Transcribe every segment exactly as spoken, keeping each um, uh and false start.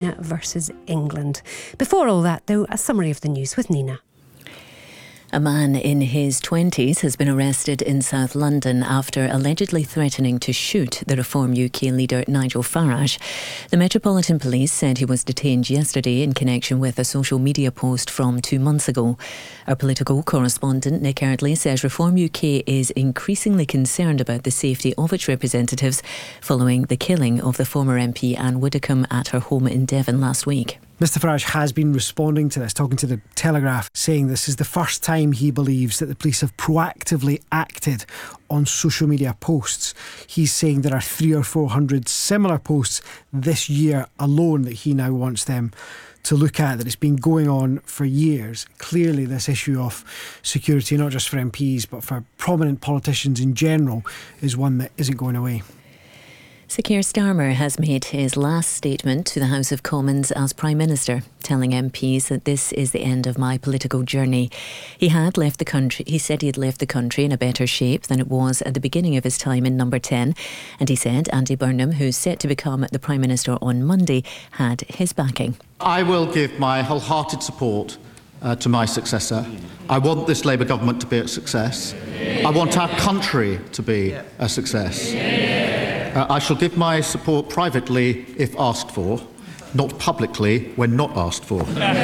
Argentina versus England. Before all that, though, a summary of the news with Nina. A man in his twenties has been arrested in South London after allegedly threatening to shoot the Reform U K leader Nigel Farage. The Metropolitan Police said he was detained yesterday in connection with a social media post from two months ago. Our political correspondent Nick Eardley says Reform U K is increasingly concerned about the safety of its representatives following the killing of the former M P Anne Widdecombe at her home in Devon last week. Mr Farage has been responding to this, talking to the Telegraph, saying this is the first time he believes that the police have proactively acted on social media posts. He's saying there are three or four hundred similar posts this year alone that he now wants them to look at, that it's been going on for years. Clearly this issue of security, not just for M Ps but for prominent politicians in general, is one that isn't going away. Sir Keir Starmer has made his last statement to the House of Commons as Prime Minister, telling M Ps that this is the end of my political journey. He had left the country. He said he had left the country in a better shape than it was at the beginning of his time in Number ten. And he said Andy Burnham, who's set to become the Prime Minister on Monday, had his backing. I will give my wholehearted support uh, to my successor. I want this Labour government to be a success. I want our country to be a success. Uh, I shall give my support privately if asked for, not publicly when not asked for.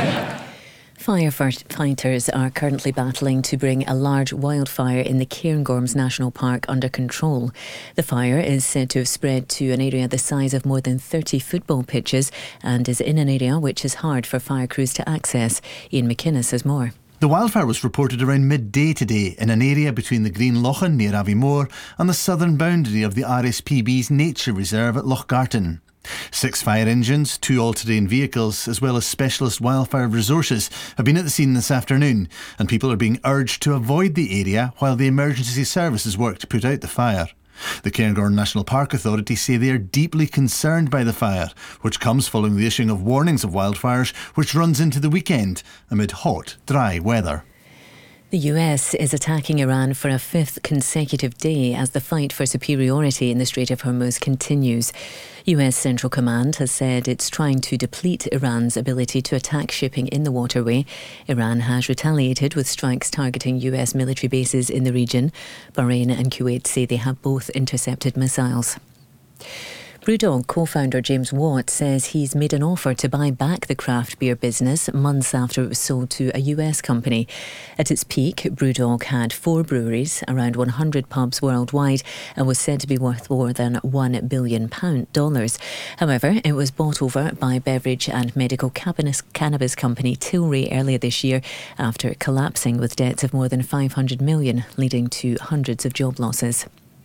Firefighters are currently battling to bring a large wildfire in the Cairngorms National Park under control. The fire is said to have spread to an area the size of more than thirty football pitches and is in an area which is hard for fire crews to access. Ian McInnes has more. The wildfire was reported around midday today in an area between the Green Lochan near Aviemore and the southern boundary of the R S P B's nature reserve at Lochgarten. Six fire engines, two all-terrain vehicles, as well as specialist wildfire resources have been at the scene this afternoon, and people are being urged to avoid the area while the emergency services work to put out the fire. The Cairngorm National Park Authority say they are deeply concerned by the fire, which comes following the issuing of warnings of wildfires, which runs into the weekend amid hot, dry weather. The U S is attacking Iran for a fifth consecutive day as the fight for superiority in the Strait of Hormuz continues. U S Central Command has said it's trying to deplete Iran's ability to attack shipping in the waterway. Iran has retaliated with strikes targeting U S military bases in the region. Bahrain and Kuwait say they have both intercepted missiles. Brewdog co-founder James Watt says he's made an offer to buy back the craft beer business months after it was sold to a U S company. At its peak, Brewdog had four breweries, around one hundred pubs worldwide, and was said to be worth more than one billion dollars. However, it was bought over by beverage and medical cannabis company Tilray earlier this year after collapsing with debts of more than five hundred million dollars, leading to hundreds of job losses.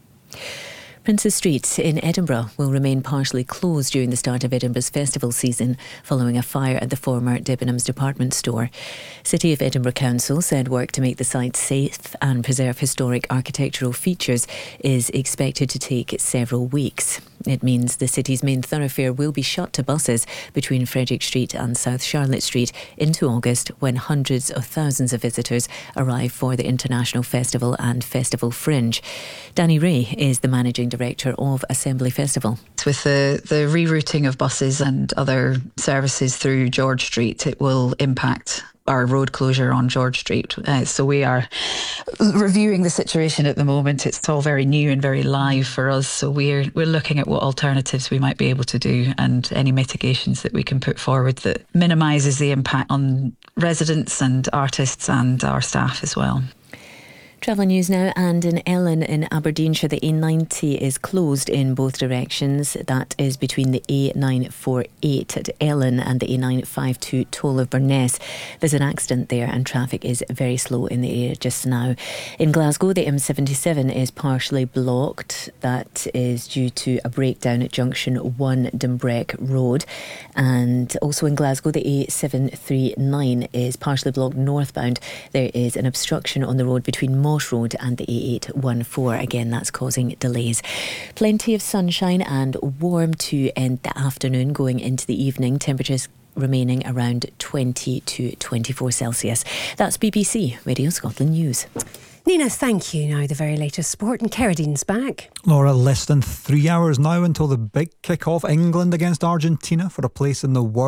Princes Street in Edinburgh will remain partially closed during the start of Edinburgh's festival season following a fire at the former Debenhams department store. City of Edinburgh Council said work to make the site safe and preserve historic architectural features is expected to take several weeks. It means the city's main thoroughfare will be shut to buses between Frederick Street and South Charlotte Street into August, when hundreds of thousands of visitors arrive for the International Festival and Festival Fringe. Danny Ray is the managing director of Assembly Festival. With the, the rerouting of buses and other services through George Street, it will impact our road closure on George Street. Uh, so we are reviewing the situation at the moment. It's all very new and very live for us. So we're we're looking at what alternatives we might be able to do and any mitigations that we can put forward that minimises the impact on residents and artists and our staff as well. Travel news now, and in Ellon in Aberdeenshire, the A ninety is closed in both directions. That is between the A nine forty-eight at Ellon and the A nine fifty-two toll of Burness. There's an accident there and traffic is very slow in the area just now. In Glasgow, the M seventy-seven is partially blocked. That is due to a breakdown at junction one Dumbreck Road. And also in Glasgow, the A seven thirty-nine is partially blocked northbound. There is an obstruction on the road between Moss Road and the A eight fourteen. Again, that's causing delays. Plenty of sunshine and warm to end the afternoon going into the evening. Temperatures remaining around twenty to twenty-four Celsius. That's B B C Radio Scotland News. Nina, thank you. Now the very latest sport, and Carradine's back. Laura, less than three hours now until the big kick-off. England against Argentina for a place in the World